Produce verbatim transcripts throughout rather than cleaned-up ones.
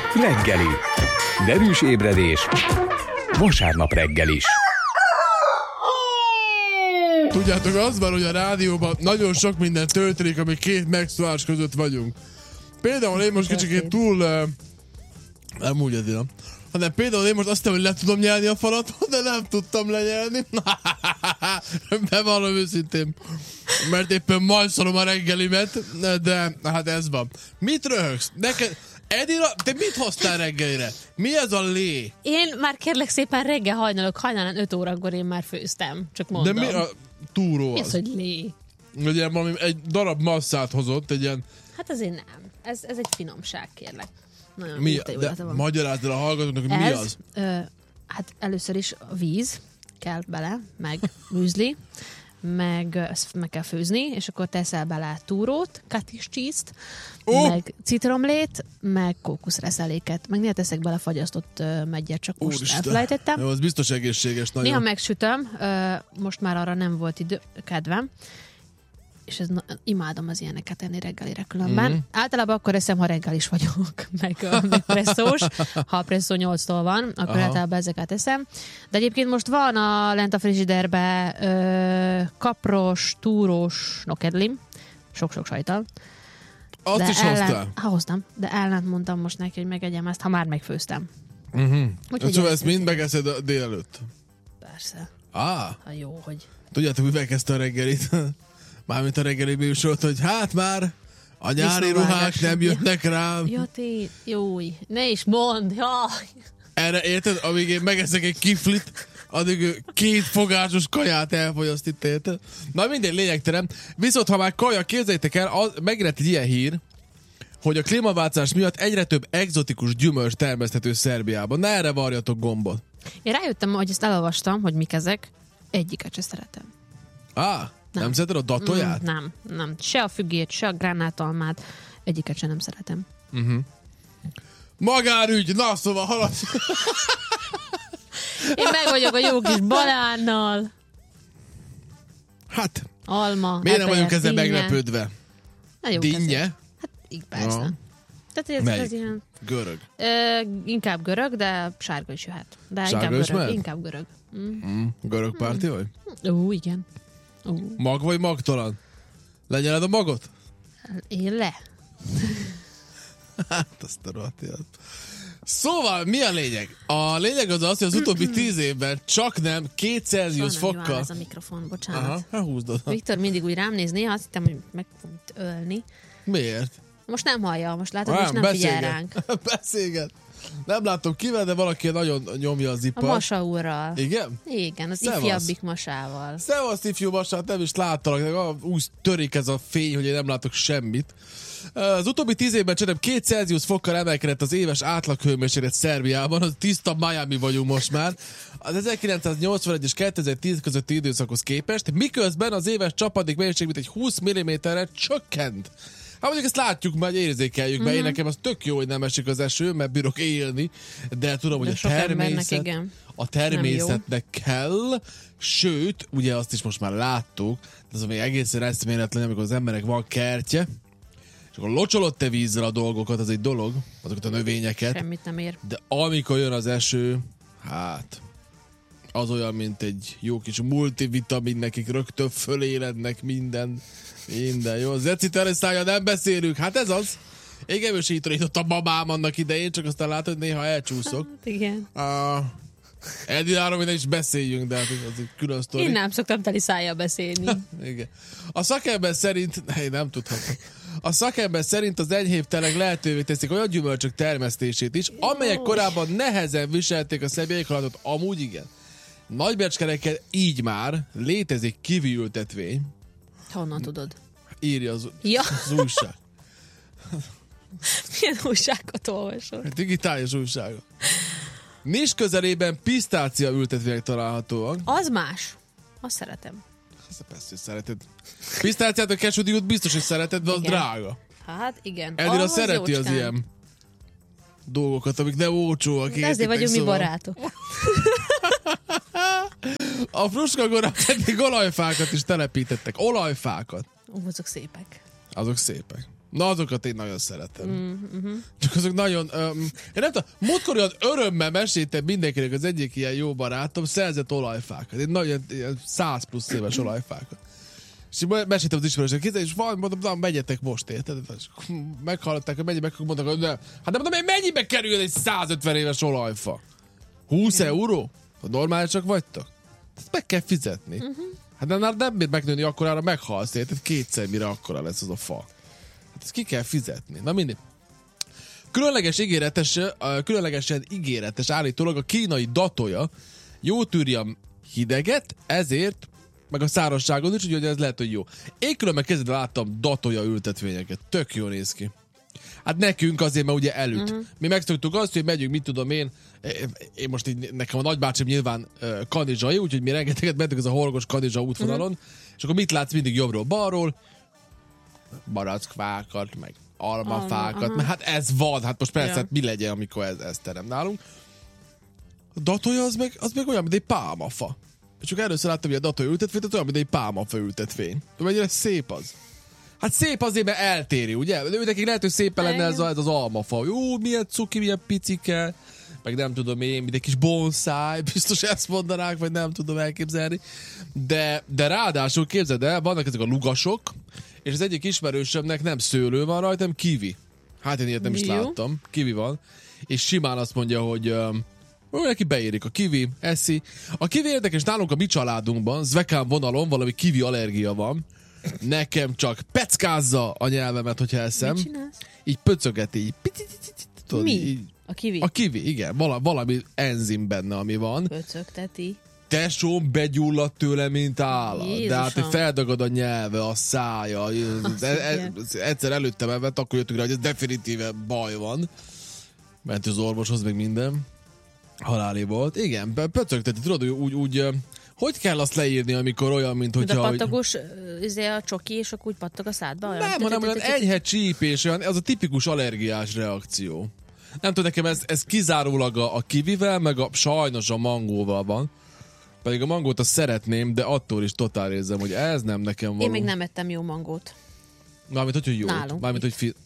Reggeli. Derűs ébredés. Vasárnap reggel is. Tudjátok, az van, hogy a rádióban nagyon sok minden történik, ami két megszólás között vagyunk. Például én most kicsit túl... Uh, nem úgy adjam. Hanem például én most azt hiszem, hogy le tudom nyelni a falat, de nem tudtam lenyelni. Bevallom őszintén. Mert éppen majszolom a reggelimet, de hát ez van. Mit röhögsz? Neked... Edina, te mit hoztál reggelire? Mi ez a lé? Én már kérlek szépen reggel hajnalok, hajnalán öt órakor én már főztem. Csak mondom. De mi a túró Mi az? az, hogy lé? Ugye valami egy darab masszát hozott, egy ilyen... Hát azért nem. Ez, ez egy finomság, kérlek. Nagyon Mi, jó de van. magyarázd el a hallgatóknak, hogy mi Ez, az? Ö, hát először is a víz kell bele, meg műzli, meg ezt meg kell főzni, és akkor teszel bele túrót, cottage cheese-t, Oh! meg citromlét, meg kókuszreszeléket. Meg néha teszek bele fagyasztott uh, meggyet, csak most Úristen. elfelejtettem. Jó, az biztos egészséges nagyon. Néha megsütöm, uh, most már arra nem volt idő, kedvem, és ez, na, imádom az ilyeneket enni reggelire különben. Mm. Általában akkor eszem, ha reggel is vagyok, meg, meg presszós. Ha a presszó nyolctól van, akkor Aha. általában ezeket eszem. De egyébként most van a lent a frigiderbe ö, kapros, túrós nokedlim, sok-sok sajtal. Azt de is ellen, hoztál? Ha hoztam, de ellent mondtam most neki, hogy megegyem ezt, ha már megfőztem. Uh-huh. Úgyhogy Szóval ezt ezt mind megeszed a délelőtt? Persze. Á, Ha jó, hogy... tudjátok, hogy megkezdte a reggelit? Mármint a reggeli műsort, hogy hát már a nyári ruhák nem jöttek rám. Ja, té, jój, ne is mondd, jaj. Erre érted, amíg én megeszek egy kiflit, addig ő két fogásos kaját elfogyaszt itt, érted? Na mindegy, lényegtelen. Viszont ha már kaja, képzeljétek el, az, megjelent egy ilyen hír, hogy a klímaváltozás miatt egyre több egzotikus gyümölcs termeszthető Szerbiában. Ne erre varjatok gombot. Én rájöttem, hogy ezt elolvastam, hogy mik ezek. Egyiket se szeretem. Á, nem, nem szereted a datóját? Mm, nem, nem. Se a fügét, se a gránátalmát. Egyiket se nem szeretem. Uh-huh. Magárügy, na szóval halad. Én meg vagyok a jó kis banánnal. Hát, Alma. miért nem eper, vagyunk ezzel dinnye. meglepődve? Nagyon Dinnye? Hát így persze. Ja. Tehát ez, Melyik? ez ilyen... Görög. Ö, inkább görög, de sárga is jöhet. De Sárga inkább is görög. mehet? Inkább görög. Mm. Mm, görög párti vagy? Ó, igen. Ó. Mag vagy magtalan? Lenyeled a magot? Én le. Hát, azt a rohadt élet. Szóval, mi a lényeg? A lényeg az az, hogy az utóbbi tíz évben csak nem két Celsius Soha nem fokkal... ez a mikrofon, bocsánat. Aha, hát húzd oda. Viktor mindig úgy rám néz, néha azt hittem, hogy meg fogom itt ölni. Miért? Most nem hallja, most látod, Olyan, most nem beszélget. figyel ránk. Beszélget. Nem látom kivel, de valaki nagyon nyomja az A ipar. Masa úrral. Igen? Igen, az Szevasz. ifjabbik Masával. Szevasz, ifjú Masát, nem is láttalak. Úgy törik ez a fény, hogy én nem látok semmit. Az utóbbi tíz évben csak két Celsius fokkal emelkedett az éves átlaghőmérséklet Szerbiában, az tiszta Miami vagyunk most már. Az ezerkilencszáznyolcvanegy és kétezer-tíz közötti időszakhoz képest, miközben az éves csapadék mennyiség mint egy húsz milliméterre csökkent. Hát mondjuk ezt látjuk, mert érzékeljük, mert mm-hmm. én nekem az tök jó, hogy nem esik az eső, mert bírok élni, de tudom, De hogy a sok embernek természet, igen. a természetnek kell, sőt, ugye azt is most már láttuk, de az még egészen eszméletlen, amikor az emberek van kertje, és akkor locsolod te vízzel a dolgokat, az egy dolog, azokat a növényeket. Semmit nem ér. De amikor jön az eső, hát az olyan, mint egy jó kis multivitamin, nekik rögtön fölélednek minden, minden, jó? Zeci Tereszája, nem beszélünk, hát ez az. Én gemősítorított a babám annak idején, csak aztán látod, hogy néha elcsúszok. Hát, igen. Uh, Edináról minden is beszéljünk, de hát az egy külön sztori. Én nem szoktam teli szájjal beszélni. Igen. A szakember szerint, hey, nem tudhatom. A szakember szerint az enyhébb telek lehetővé teszik olyan gyümölcsök termesztését is, amelyek korábban nehezen viselték a szebb éghajlatot. Amúgy igen. Nagybecskerekkel így már létezik kivi ültetvény. Honnan tudod? Írja az, Ja. az újság. Milyen újságot olvasod? Digitális újságot. Nis közelében pisztácia ültetvények találhatóak. Az más. Azt szeretem. Ezt persze, hogy szereted. Pisztáciát a kesúdiút biztos, hogy szereted, de az Igen. drága. Hát igen. Edina Ahhoz szereti jócskán. az ilyen dolgokat, amik nem olcsóak. De azért vagyunk mi barátok. A fruskagorák eddig olajfákat is telepítettek. Olajfákat. Ó, azok szépek. Azok szépek. Na, azokat én nagyon szeretem. Mm-hmm. Csak azok nagyon... Um, én nem tudom, múltkor olyan örömmel meséltem mindenkinek, az egyik ilyen jó barátom szerzett olajfákat. Egy nagyon ilyen száz plusz éves olajfákat. És meséltem az ismerősök, és valami mondom, na, megyetek most, érted? Meghallották, hogy mennyibe, akkor mondtak, hogy ne. Hát nem mondom, hogy mennyibe kerül egy százötven éves olajfa? húsz euró? Ha normálisak vagytok? Ezt meg kell fizetni. Uh-huh. Hát nem, nem bír megnőni akkorára, meghalsz, érted? Kétszer mire akkora lesz az a fa. Hát ezt ki kell fizetni. Na mindig. Különleges ígéretes, különlegesen ígéretes állítólag a kínai datoja jó tűri a hideget, ezért meg a szárazságon is, úgyhogy ez lehet, hogy jó. Én különben kezdve láttam datoja ültetvényeket. Tök jól néz ki. Hát nekünk azért, mert ugye előtt. Uh-huh. Mi megszoktuk azt, hogy megyünk, mit tudom én, én most így, nekem a nagybácsim nyilván uh, kanizsai, úgyhogy mi rengeteget mentünk ez a horgos kanizsa útvonalon, uh-huh. és akkor mit látsz mindig jobbról, balról? Barackfákat, meg almafákat, uh-huh. mert hát ez van, hát most persze, yeah. hát mi legyen, amikor ez, ez terem nálunk. A datoja az meg, az meg olyan, mint egy pálmafa. És csak először láttam, hogy a datoja ültetvény, tehát olyan, mint egy pálmafa ültetvény. De mennyire szép az. Hát szép azért, mert eltéri, ugye? Ő nekik lehet, hogy szépen lenne ez, a, ez az almafa. Jó, milyen cuki, milyen picike, meg nem tudom én, mint egy kis bonszáj, biztos ezt mondanák, vagy nem tudom elképzelni. De, de ráadásul képzeld el, vannak ezek a lugasok, és az egyik ismerősömnek nem szőlő van rajta, hanem kiwi. Hát én ilyet nem is Jó. láttam. Kiwi van. És simán azt mondja, hogy um, neki beérik a kiwi, eszi. A kiwi érdekes, nálunk a mi családunkban, Zvekán vonalon valami kiwi allergia van. Nekem csak peckázza a nyelvemet, hogyha eszem. Mit csinálsz? Így pöcögeti, így. Tudod, Mi? így. A kiwi? A kiwi, igen. Vala, valami enzim benne, ami van. Pöcögteti. Tesóm begyulladt tőle, mint állat. Jézusom. De hát hogy feldagad a nyelve, a szája. Ez, ez, ez, egyszer előttem evett, akkor jöttünk rá, hogy ez definitíve baj van. Ment az orvoshoz, meg minden. Halálé volt. Igen, pöcögteti, tudod, úgy, úgy hogy kell azt leírni, amikor olyan, mint hogyha... De a pattogós, hogy... a csoki, és akkor úgy pattog a szádba? Olyan? Nem, hanem olyan enyhe csípés, olyan, az a tipikus allergiás reakció. Nem tudom, nekem ez, ez kizárólag a, a kivivel, meg a, sajnos a mangóval van. Pedig a mangót azt szeretném, de attól is totál érzem, hogy ez nem nekem való. Én még nem ettem jó mangót. Mármint, hogy, hogy jó. Nálunk. Mármint, hogy fi...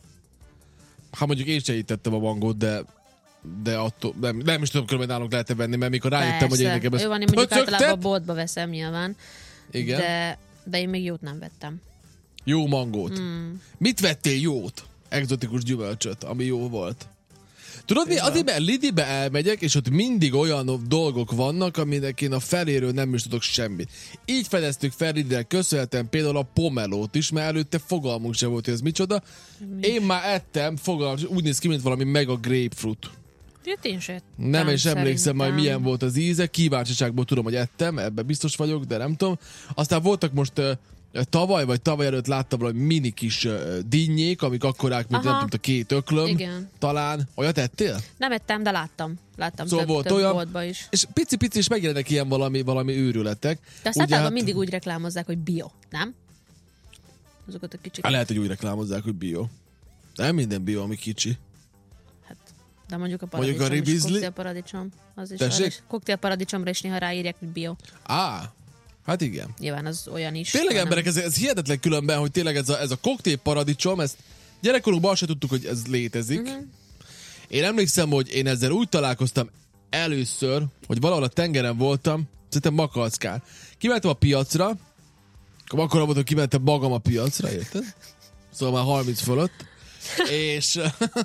Hát mondjuk én sem tettem a mangót, de de attól, nem, nem is tudom, hogy nálunk lehet-e venni, mert mikor rájöttem, Persze. hogy én nekem ezt Jó van, én mondjuk általában a boltba veszem nyilván. Igen. De, de én még jót nem vettem. Jó mangót. Mm. Mit vettél jót? Egzotikus gyümölcsöt, ami jó volt. Tudod mi? Azért, mert Lidibe elmegyek, és ott mindig olyan dolgok vannak, aminek én a feléről nem is tudok semmit. Így fedeztük fel Lidire köszönhetem például a pomelót is, mert előtte fogalmunk sem volt, hogy ez micsoda. Mi? Én már ettem, fogalmam, úgy néz ki, mint valami mega grapefruit. Jött én se. Nem is emlékszem majd, milyen volt az íze. Kíváncsiságból tudom, hogy ettem, ebben biztos vagyok, de nem tudom. Aztán voltak most uh, tavaly, vagy tavaly előtt láttam valami mini kis uh, dinnyék, amik akkorák, mint nem tudom, a két öklöm. Igen. Talán. Olyat ettél? Nem ettem, de láttam. Láttam szóval több, volt több olyan, boltba is. És pici-pici is megjelennek ilyen valami, valami őrületek. De azt általában hát... mindig úgy reklámozzák, hogy bio, nem? Azokat a kicsik. Lehet, hogy úgy reklámozzák, hogy bio. Nem minden bio, ami kicsi. Hát, de mondjuk a paradicsom mondjuk a is, koktélparadicsom. Az is arra is. Koktélparadicsomra is néha ráírják, hogy bio. Á, hát igen. Nyilván az olyan is. Tényleg emberek, ez, ez hihetetlen különben, hogy tényleg ez a, ez a koktélparadicsom, ezt gyerekkorunkban se tudtuk, hogy ez létezik. Uh-huh. Én emlékszem, hogy én ezzel úgy találkoztam először, hogy valahol a tengeren voltam, szerintem Makalckán. Kimentem a piacra, akkor akkor volt, hogy kimentem magam a piacra, érted? Szóval már harminc fölött. és,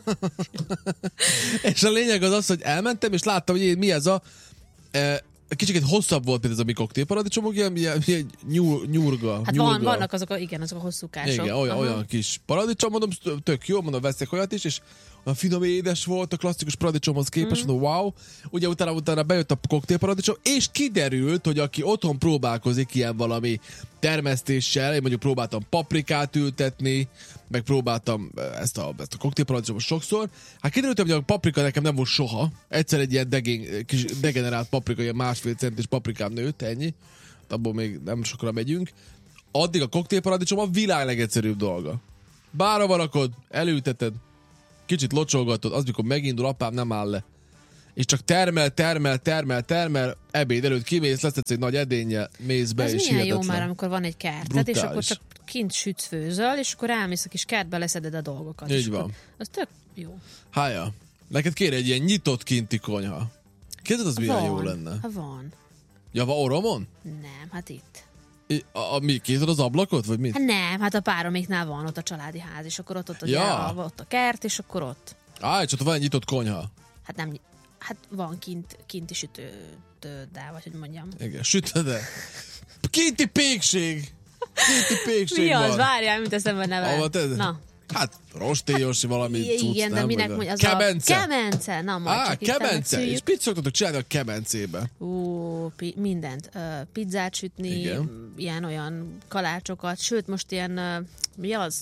és a lényeg az az, hogy elmentem, és láttam, hogy én, mi ez a... E, kicsit hosszabb volt, mint ez a mi koktélparadicsomok, ilyen, ilyen, ilyen nyúr, nyúrga. Hát nyúrga. Van, vannak azok a, igen, azok a hosszúkások. Igen, olyan, olyan kis paradicsom, mondom, tök jó, mondom, veszek olyat is, és a finom édes volt a klasszikus paradicsomhoz képest, mm. mondom, wow. Ugye utána, utána bejött a koktélparadicsom, és kiderült, hogy aki otthon próbálkozik ilyen valami termesztéssel, én mondjuk próbáltam paprikát ültetni, meg próbáltam ezt a, ezt a koktélparadicsomot sokszor, hát kiderült, hogy a paprika nekem nem volt soha. Egyszer egy ilyen degén, kis degenerált paprika, ilyen másfél centis paprikám nőtt, ennyi. Abból még nem sokra megyünk. Addig a koktélparadicsom a világ legegyszerűbb dolga. Bárhova rakod, elülteted, kicsit locsolgatod, az mikor megindul, apám nem áll le. és csak termel, termel, termel, termel, ebéd előtt kimész, lesz egy nagy edénnyel, mész be, Ez és milyen jó hihetetlen. már, amikor van egy kerted, és akkor Brutális. csak kint sütsz, főzöl, és akkor elmész a kis kertbe, leszeded a dolgokat. Így és van. Akkor, az tök jó. Hája, neked kéne egy ilyen nyitott kinti konyha. Képzeld, az milyen van. jó lenne. Ha van. Ja, van oromon? Nem, hát itt. I- A, a, mi, kézed az ablakot, vagy mit? Hát nem, hát a pároméknál van ott a családi ház, és akkor ott, ott, Ja. ja. ott a kert, és akkor ott. Á, és ott van egy nyitott konyha. Hát nem, hát van kint, kinti sütőddel, vagy hogy mondjam. Igen, sütöd-e? Kinti pékség! Kinti pékség Mi van. az? Várjál, mint eszembe neve. Ahol te... Na. Hát rostélyos valami I- cucc, igen, nem? de minek Vagy mondja, az kemence. a... Kemence! Na, majd Á, csak itt kemence! megszűjjük. És mit szoktatok csinálni a kemencébe? Ú, pi- mindent. Ö, pizzát sütni, Igen. ilyen-olyan kalácsokat, sőt, most ilyen, ö, mi az?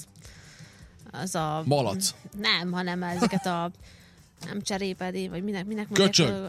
Az a... Malac. Nem, hanem ezeket a... Nem cserépedé, vagy minek, minek mondják? Köcsög. Ö,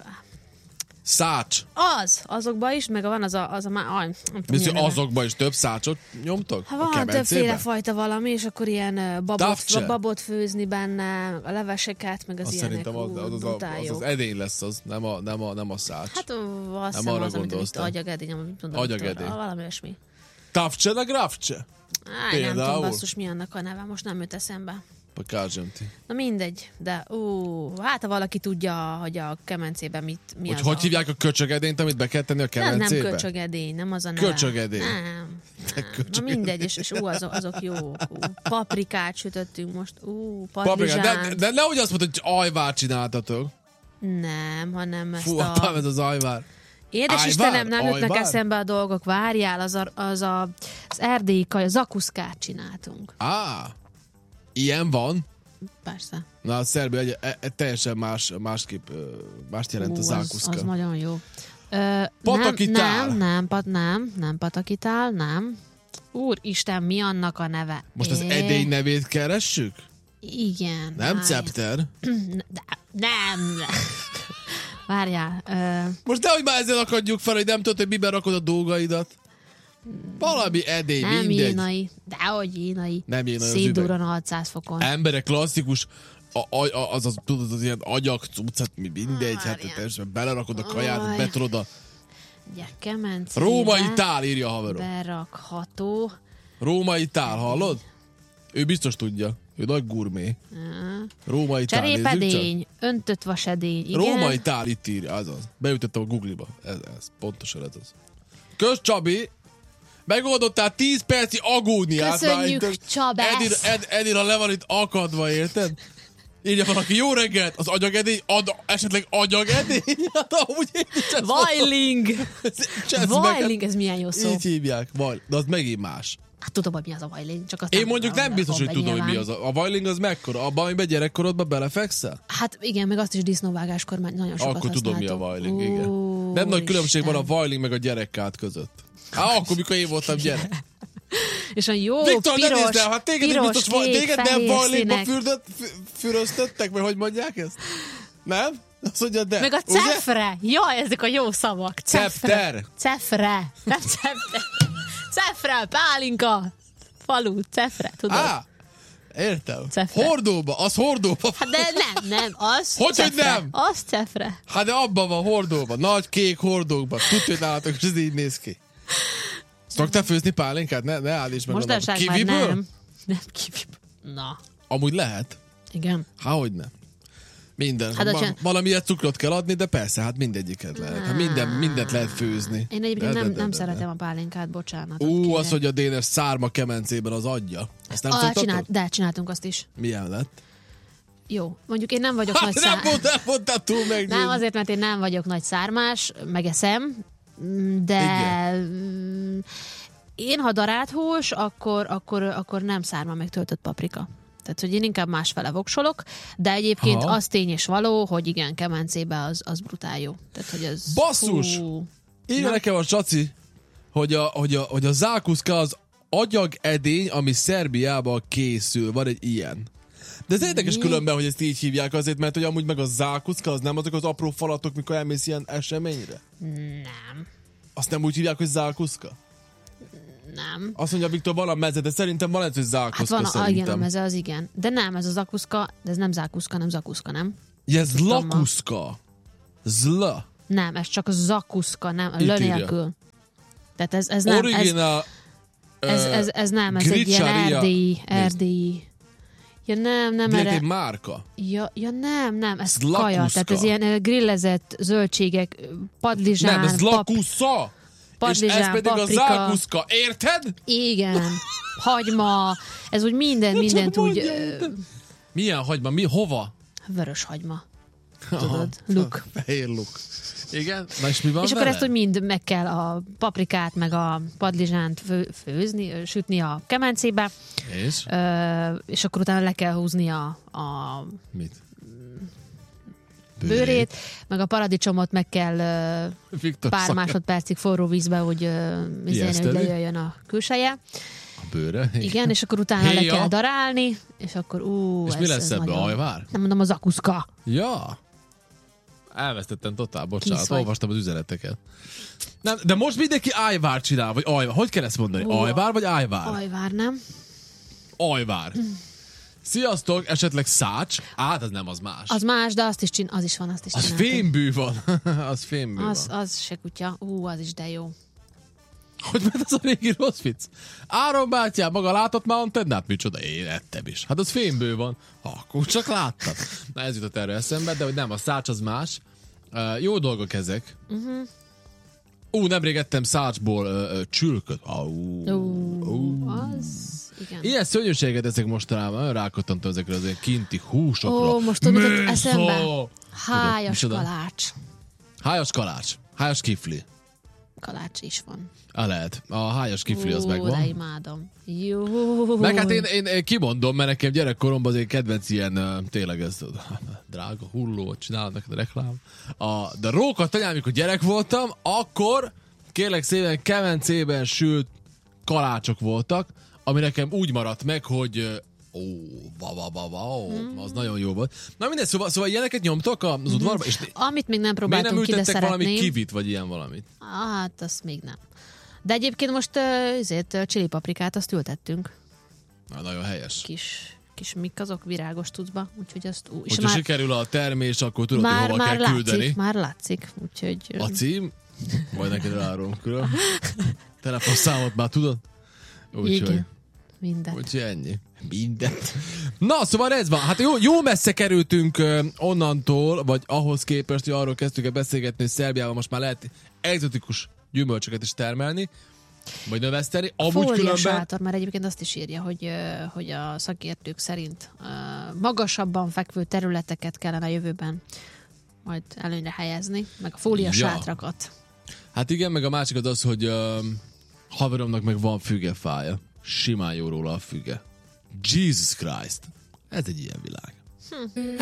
Szács. Az! Azokban is, meg van az a... Az a má, aj, nem tudom, Biztos, milyen neve. azokban is több szácsot nyomtok? Ha a van többféle kemencébe? fajta valami, és akkor ilyen ö, babot, Távcse. babot főzni benne, a leveseket, meg az Azt ilyenek. szerintem az, Ú, az, az, brutál az, jó. az edény lesz az, nem a, nem a, nem a szács. Hát ó, azt Nem hiszem arra az, amit itt gondoltam. agyagedény, amit tudom. Agyagedény. tudod, Valami olyasmi. Tavcse, meg rafcse? Áj, nem Például? tudom basszus, mi annak a neve, most nem jut eszembe. A kázsenti. Na mindegy, de ú, hát ha valaki tudja, hogy a kemencében mit, mi Hogy az hogy a... hívják a köcsögedényt, amit be kell tenni a Nem, nem kemencébe? köcsögedény, nem az a neve. Köcsögedény. Nem, nem. Na köcsögedény. mindegy, és, és ú, azok, azok jók. Ú, paprikát sütöttünk most, ú, Paprika. padlizsánt. De, de nehogy azt mondod, hogy ajvár csináltatok. Nem, hanem ezt Fú, a... apám, ez az ajvár. Édes Ajvár? Istenem, nem jutnak Ajvár? eszembe a dolgok. Várjál, az a, az, a, az erdélyi kaj, a zakuszkát csináltunk. Á, ilyen van. Persze. Na, a Szerbia egy, e, e, teljesen más, másképp, ö, mást jelent Ú, a az, zákuszka. az nagyon jó. Ö, Patakitál. Nem, nem, pat, nem, nem patakitál, nem. Úristen, mi annak a neve? Most az É, edény nevét keressük? Igen. Nem várj. cepter? De, nem. Várjál. Ö, Most nehogy már ezzel akadjuk fel, hogy nem tudod, hogy miben rakod a dolgaidat. Valami edény, nem mindegy. ínai. Dehogy ínai. Nem ínai az Szétdurran hatszáz fokon. Emberek klasszikus, a, a, a, az, az, tudod, az ilyen agyak cuccat, mi mindegy, hát Várjál. teljesen belerakod a kaját, Aj. betolod a Ugye, kemencébe római tál, írja a haverom. berakható. Római tál, hallod? Ő biztos tudja. Ő nagy gurmé. Római tál, nézzük csak. Cserépedény, öntött vasedény. Igen. Római tál, itt írja, az az. Beütöttem a Google-ba. Ez, ez, pontosan ez az. Kösz, Csabi! Megoldottál tíz perci agóniát. Köszönjük, már itt. Csabesz! Edira, Ed, Edira le van itt akadva, érted? Írja valaki, jó reggelt, az agyagedény, ad, esetleg agyagedény? Hát amúgy én is ezt Vajling! mondom. Vajling, ez milyen jó szó. Így hívják, vaj, de az megint más. Hát tudom, hogy mi az a vajling, csak azt Én nem mondjuk tudom, nem biztos, hogy rakom be tudom, hogy mi nyilván. az. A, a vajling az mekkora? Abban, amiben gyerekkorodban belefekszel? Hát igen, meg azt is disznóvágáskor már nagyon sokat Akkor tudom, mi a használtuk. vajling, igen. Ó, Nem nagy különbség van a Isten. vajling meg a gyerekkát között. Hát akkor, mikor én voltam gyerek. És a jó Viktor, ne piros, nézd el, hát téged, piros, biztos, va- kék, téged nem fehér vajlingba színek. fürdött, fü- füröztöttek, vagy hogy mondják ezt? Nem? Azt mondja, de. Meg a ugye? cefre. Jaj, ezek a jó szavak. Cefre. Cepter. Cefre. Nem cefre. Cefre, pálinka. Falu, cefre, tudod? Á, értem. Cefre. Hordóba, az hordóba. Hát de nem, nem, az Hogy, hogy cefre. nem? Az cefre. Hát de abban van hordóban, nagy kék hordókban. Tudod, hogy nálatok, és ez így néz ki. Szoktál főzni pálinkát? Ne, ne állíts meg. Mostanság a már kiviből? nem. Nem kiviből. Na, Amúgy lehet. igen. Há, hogy nem. Minden. Hát, Hát, hogyha- valamiért cukrot kell adni, de persze, hát mindegyiket lehet. Hát minden, mindent lehet főzni. Én egyébként De, de, nem, de, nem de, de. szeretem a pálinkát, bocsánat. Ú, az, hogy a Dénes szárma kemencében az adja. Azt nem ah, szoktatok? csinált, de csináltunk azt is. Milyen lett? Jó, mondjuk én nem vagyok Hát nagy nem, szár... volt, nem voltál túl meggyőzni. Nem, azért, mert én nem vagyok nagy szármás, megeszem, de mm, én, ha daráthús, akkor, akkor, akkor nem szárma meg töltött paprika. Tehát, hogy én inkább másfele voksolok, de egyébként Aha. az tény és való, hogy igen, kemencébe az, az brutál jó. Tehát, hogy ez... Basszus! Hú. Írja Na. nekem a Csaci, hogy a, hogy a, hogy a zákuszka az agyagedény, ami Szerbiában készül. Van egy ilyen. De ez érdekes különben, hogy ezt így hívják azért, mert hogy amúgy meg a zákuszka, az nem azok az apró falatok, mikor elmész ilyen eseményre? Nem, Azt nem úgy hívják, hogy zákuszka? nem. Azt mondja Viktor, van a meze, de szerintem van egy, hogy Hát zákuszka van a, szerintem. igen, a meze az igen. De nem, ez a zakuszka, de ez nem zákuszka, nem zakuszka, nem? Ja, ez Tudtam ma. lakuszka. Zla. Nem, ez csak zakuszka, nem, Itt lö írja. nélkül. Tehát ez, ez nem, ez, Original ez, ez, ez nem, ez egy ilyen Gricsaria. erdélyi, erdélyi. Ja nem, nem Direkt erre. egy márka. Ja, ja nem, nem, ez Zlakuszka. kaja, tehát ez ilyen ö, grillezett zöldségek, padlizsán, Nem, ez pap, lakusza. És padlizsán, ez pedig paprika. a zákuszka. Érted? Igen, hagyma, ez úgy minden, mindent úgy, mondja, ö, Milyen hagyma? Mi? Hova? vörös hagyma. Tudod, luk. Fehér luk. Igen? Na és mi van És vele? akkor ezt úgy mind meg kell a paprikát, meg a padlizsánt fő, főzni, ö, sütni a kemencébe, És? ö, és akkor utána le kell húzni a, a Mit? bőrét, meg a paradicsomot meg kell ö, Viktor pár szaka- másodpercig forró vízbe, hogy, ö, izélni, hogy Ijeszteni? lejöjjön a külseje. A bőre? Igen, és akkor utána Héja. le kell darálni, és akkor ú, És ez, mi lesz ez ebből? nagyon- Ajvár? Nem mondom, az akuszka. Ja. Elvesztettem totál, bocsánat, Kis vagy. olvastam az üzeneteket. Nem, de most mindenki ajvár csinál, vagy ajvár. Hogy kell ezt mondani? Ú, Ajvár vagy ajvár? Ajvár, nem? Ajvár. Sziasztok, esetleg szács? Á, az nem, az más. Az más, de azt is csin, az is van, azt is Az csináltuk. fémbű van. az fémbű Az, van. az se kutya. Ú, az is de jó. Hogy ment az a régi rossz vicc? Áron bátyám, maga látott már antennát? Micsoda? Én ettem is. Hát az fémből van. Ha, akkor csak láttad. Na ez jutott erre eszembe, de hogy nem, a szács az más. Uh, jó dolgok ezek. Uh-huh. Ú, nemrég ettem szácsból uh, uh, csülköt. Au. Ú, az... Igen. Ilyen szörnyűséget ezek mostanában. Nagyon rákattantam ezekre az ilyen kinti húsokra. Ó, most tudod, mit Mészó! eszembe? Hájas micsoda? kalács. Hájas kalács. Hájas kifli. Kalács is van. Ah, lehet. A hájas kifli az Ó, megvan. de imádom. Jó. Meg hát én, én, én kimondom, mert nekem gyerekkoromban az én kedvenc ilyen, uh, tényleg ez drága hulló, csinálnak neked a reklám. A, de róka tanyám, amikor gyerek voltam, akkor kérlek szépen kemencében sült kalácsok voltak, ami nekem úgy maradt meg, hogy ó, va, va, va, va, ó, Hmm. az nagyon jó volt. Na mindegy, szóval, szóval ilyeneket nyomtok az mm-hmm. udvarba, és Amit még nem miért nem próbáltunk ki, de ültettek valami szeretném. kivit, vagy ilyen valamit? Hát, azt még nem. De egyébként most uh, ezért uh, csili paprikát azt ültettünk. Na, nagyon helyes. Kis, kis mik azok virágos tudba, úgyhogy azt... Ú, és Hogyha már, sikerül a termés, akkor tudod, már, hogy hova már kell látszik, küldeni. már látszik, úgyhogy... A cím? Majd neked elárulom külön. Telefonszámot már tudod? Úgyhogy igen, minden. úgy, ennyi. Mindent. Na, szóval ez van. Hát jó, jó messze kerültünk uh, onnantól, vagy ahhoz képest, hogy arról kezdtük el beszélgetni, hogy Szerbiában most már lehet egzotikus gyümölcsöket is termelni, vagy növeszteni. Amúgy Fólia különben... sátor, mert egyébként azt is írja, hogy, ö, hogy a szakértők szerint ö, magasabban fekvő területeket kellene a jövőben majd előnyre helyezni, meg a fólia Ja. sátrakat. Hát igen, meg a másik az az, hogy uh, haveromnak meg van fügefája. Simán jó róla a füge. Jesus Christ. Ez egy ilyen világ.